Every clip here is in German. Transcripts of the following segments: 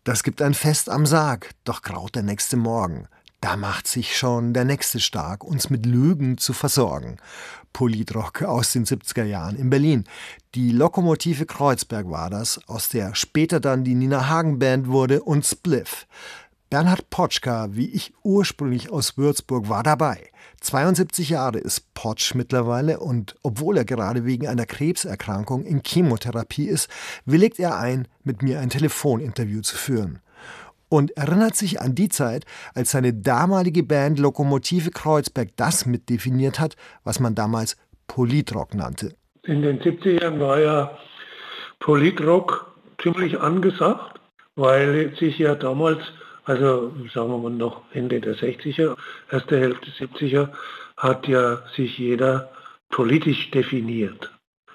Das gibt ein Fest am Sarg, doch graut der nächste Morgen. Da macht sich schon der Nächste stark, uns mit Lügen zu versorgen. Politrock aus den 70er Jahren in Berlin. Die Lokomotive Kreuzberg war das, aus der später dann die Nina Hagen Band wurde und Spliff. Bernhard Potschka, wie ich ursprünglich aus Würzburg, war dabei. 72 Jahre ist Potsch mittlerweile und obwohl er gerade wegen einer Krebserkrankung in Chemotherapie ist, willigt er ein, mit mir ein Telefoninterview zu führen. Und erinnert sich an die Zeit, als seine damalige Band Lokomotive Kreuzberg das mitdefiniert hat, was man damals Politrock nannte. In den 70ern war ja Politrock ziemlich angesagt, weil sich ja damals, also sagen wir mal noch Ende der 60er, erste Hälfte 70er, hat ja sich jeder politisch definiert.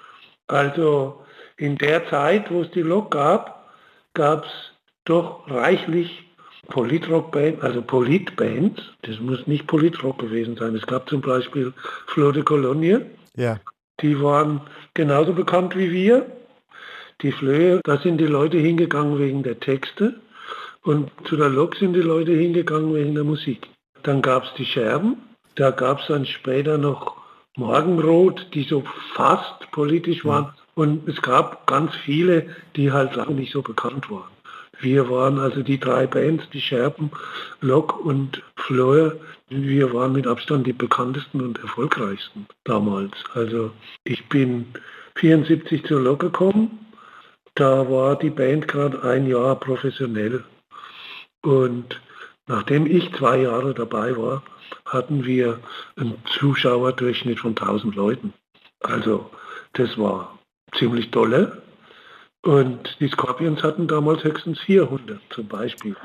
Also in der Zeit, wo es die Lok gab, gab es doch reichlich Politrock-Bands, also Polit-Bands. Das muss nicht Politrock gewesen sein. Es gab zum Beispiel Flot de Cologne. Ja. Die waren genauso bekannt wie wir. Die Flöhe, da sind die Leute hingegangen wegen der Texte. Und zu der Lok sind die Leute hingegangen wegen der Musik. Dann gab es die Scherben. Da gab es dann später noch Morgenrot, die so fast politisch waren. Und es gab ganz viele, die halt lange nicht so bekannt waren. Wir waren also die drei Bands, die Scherben, Lok und Flöhe. Wir waren mit Abstand die bekanntesten und erfolgreichsten damals. Also ich bin 74 zur Lok gekommen. Da war die Band gerade ein Jahr professionell. Und nachdem ich 2 Jahre dabei war, hatten wir einen Zuschauerdurchschnitt von 1000 Leuten. Also das war ziemlich dolle. Und die Scorpions hatten damals höchstens 400 zum Beispiel.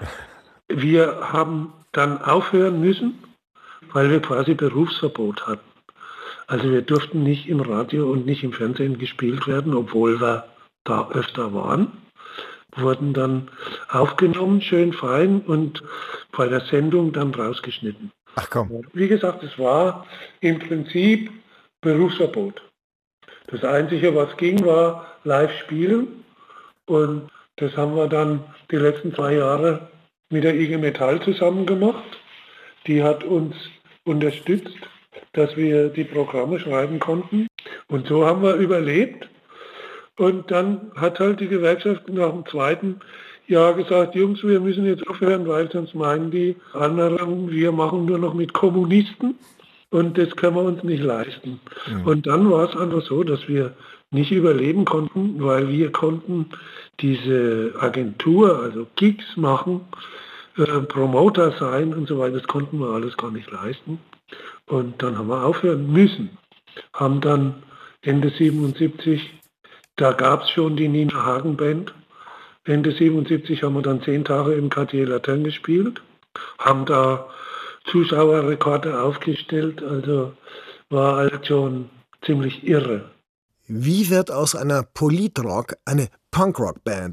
Wir haben dann aufhören müssen, weil wir quasi Berufsverbot hatten. Also wir durften nicht im Radio und nicht im Fernsehen gespielt werden, obwohl wir da öfter waren. Wurden dann aufgenommen, schön fein und bei der Sendung dann rausgeschnitten. Ach komm. Wie gesagt, es war im Prinzip Berufsverbot. Das Einzige, was ging, war live spielen. Und das haben wir dann die letzten 2 Jahre mit der IG Metall zusammen gemacht. Die hat uns unterstützt, dass wir die Programme schreiben konnten. Und so haben wir überlebt. Und dann hat halt die Gewerkschaft nach dem 2. Jahr gesagt, Jungs, wir müssen jetzt aufhören, weil sonst meinen die anderen, wir machen nur noch mit Kommunisten. Und das können wir uns nicht leisten. Ja. Und dann war es einfach so, dass wir nicht überleben konnten, weil wir konnten diese Agentur, also Gigs machen, Promoter sein und so weiter, das konnten wir alles gar nicht leisten. Und dann haben wir aufhören müssen. Haben dann Ende 77, da gab es schon die Nina Hagen Band. Ende 77 haben wir dann 10 Tage im Quartier Latin gespielt, haben da Zuschauerrekorde aufgestellt, also war halt schon ziemlich irre. Wie wird aus einer Politrock eine Punkrock-Band?